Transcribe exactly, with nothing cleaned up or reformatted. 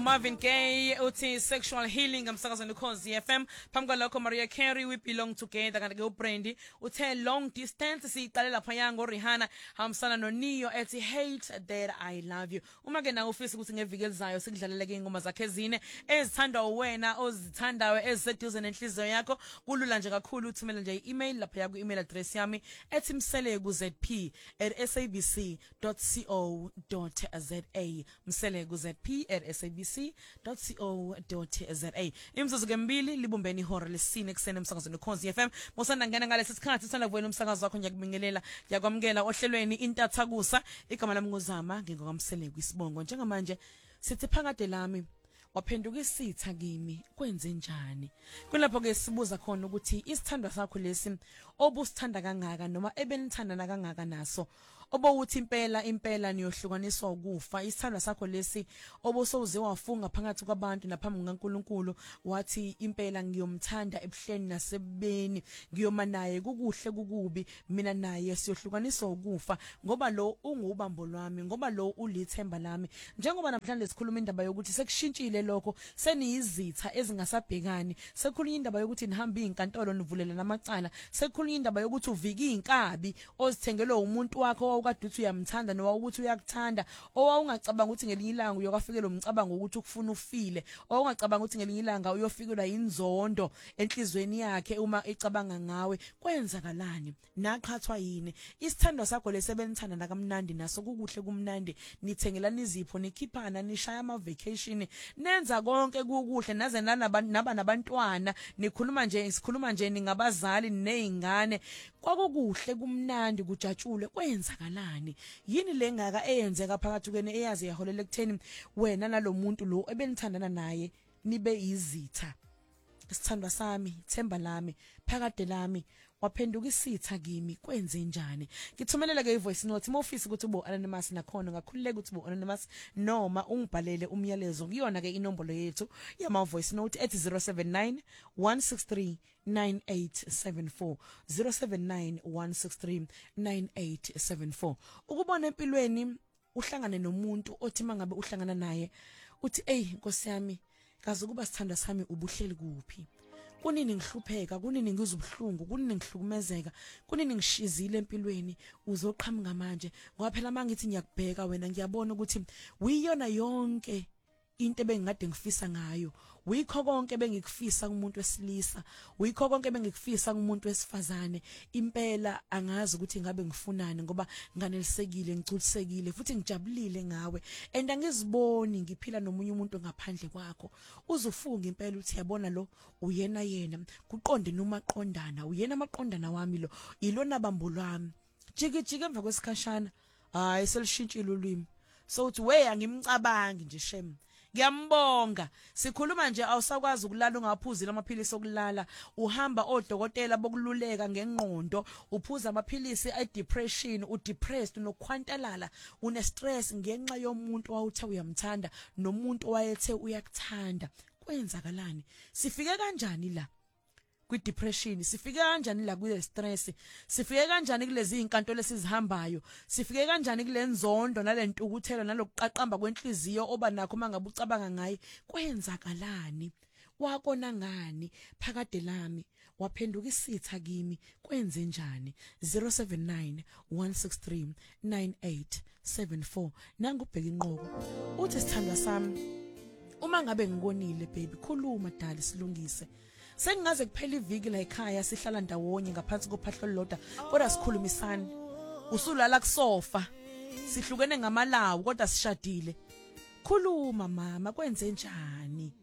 Marvin Gaye uthi sexual healing amsakazweni Ukhozi F M. Phambi kwalokho Mariah Carey we belong together kanti ke uBrandy uthe long distance siqale lapha yango Rihanna hamsana no Neo ethi hate that I love you. Uma ke na ufisa ukuthi ngeviki elizayo sikudlalele ke ingoma zakhe ezine ezithandwa wena ozithandayo eziseduze nenhliziyo yakho kulula nje kakhulu uthumela nje i-email lapha ya ku-email address yami ethi mselegu z p at sabc dot co dot za mselegu z p at sabc dot co dot za. Imzuzu ke mbili libumbeni ihora lesine eksene emsakazweni Ukhozi F M. Mosanda ngena ngalesi sikhathi sithanda kuvela umsakazo wakho ngiyakubingelela yakwamukela ohlelweni intathakusa igama lami ngozama ngingokamselegu isibongo njengamanje sithi phakade lami waphenduka isitha kimi kwenze njani. Kulapho ke sibuza khona ukuthi isithandwa sakho lesi obusithanda kangaka noma ebenithandana kangaka naso obowuthi impela impela niyohlukaniswa ukufa. Isithandwa sakho lesi obosoze wafunga phakathi kwabantu naphambi kukaNkulunkulu wathi impela ngiyomthanda ebuhleni nasebeni ngiyoma naye kukuhle kukubi mina naye siyohlukaniswa ukufa ngoba lo ungubambo lwami ngoba lo ulithemba lami. Njengoba namhlanje sikhuluma indaba yokuthi sekushintshile lokho seniyizitha ezingasabhekani, sekukhulunywa indaba yokuthi nihamba izinkantolo nivulela namacala, sekukhulunywa indaba yokuthi uvika inkabi ozithengelwe umuntu wakho owawukade uthi uyamthanda nowawukuthi uyakuthanda owawungacabanga ukuthi ngelinye ilanga uyokafikela umcabango ukuthi ukufuna ufile owungacabanga ukuthi ngelinye ilanga uyofikelwa inzondo enhlizweni yakhe uma ecabanga ngawe. Kwenzakalani? Naqhathwa yini? Isithandwa sakho lesebenithanda nakamnandi naso kukuhle kumnandi nithengelana izipho nikhiphana nishaya ama vacation nenza konke kukuhle naze naba nabantwana nikhuluma nje sikhuluma nje ningabazali nezingane kwakukuhle kumnandi kujatshule. Kwenzakalani yini lengaka eyenzeka phakathi kwene eyazi yaholela ekutheni wena nalomuntu lo ebenithandana naye nibe izitha? Isithandwa sami themba lami phakade lami waphenduka isitha kimi kwenze njani? Ngithumelela ke ivoice note mofisi ukuthi ubo anonymous nakhona ngakhululeka ukuthi ubo anonymous noma ungibhalele umyalezo kuyona ke inombolo yethu yama voice note ethi zero seven nine one six three nine eight seven four zero seven nine one six three nine eight seven four. Ukubona empilweni uhlangane nomuntu othi mangabe uhlangana naye uthi ey Nkosi yami kaze kuba sithanda sami ubuhleli kuphi? Kunini ngihlupheka, kunini ngizubhlungu, kunini ngihlukumezeka, kunini ngishizile empilweni uzoqhamuka manje ngoba phela mangithi ngiyakubheka wena ngiyabona ukuthi uyiyona yonke into ebengikade ngifisa ngayo, uyikho konke bengikufisa kumuntu wesilisa, uyikho konke bengikufisa kumuntu wesifazane. Impela angazi ukuthi ngabe ngifunani ngoba nganelisekile ngicuthisekile futhi ngijabulile ngawe and angiziboni ngiphila nomunye umuntu ngaphandle kwakho. Uzufunga impela uthi yabona lo uyena yena kuqonde noma qondana uyena amaqondana wami lo ilona bambo lwami. Jiki jiki emva kwesikhashana hayi selishintshile ulwimi so uthi we angimcabangi nje shem. Ngiyambonga sikhuluma nje awusakwazi ukulala ungaphuzile amaphilisi okulala uhamba odokotela bokululeka ngengqondo uphuza amaphilisi e depression u depressed nokhwantalala une stress ngenxa yomuntu owawuthe uyamthanda nomuntu owayethe uyakuthanda. Kwenzakalani? Sifike kanjani la kwi depression? Sifike kanjani la kwi stress? Sifike kanjani kulezi izinkantolo esizihambayo? Sifike kanjani kulenzondo nalentukuthelo nalokuqaqamba kwenhliziyo oba nakho mangabe ucabanga ngaye? Kwenzakalani? Wakona ngani phakade lami waphenduka isitha kimi kwenze njani? zero seven nine one six three nine eight seven four. Nangubheka inqoko uthi sithandwa sami uma ngabe ngikonile baby khuluma dali silungise. Sengaze kuphela iviki la ekhaya sihlala ndawonye ngaphansi kophahlo lodwa kodwa sikhulumisana. Usulala kusofa sihlukene ngamalawu kodwa sishadile. Khuluma mama kwenze njani?